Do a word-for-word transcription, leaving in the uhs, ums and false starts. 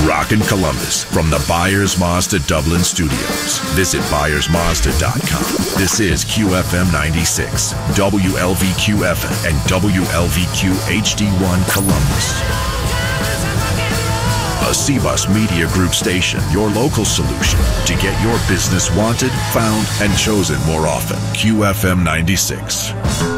Rockin' Columbus from the Byers Mazda Dublin studios. Visit Byers Mazda dot com. This is Q F M ninety-six, W L V Q F M, and W L V Q H D one Columbus. A C Bus Media Group station, your local solution to get your business wanted, found, and chosen more often. Q F M ninety-six.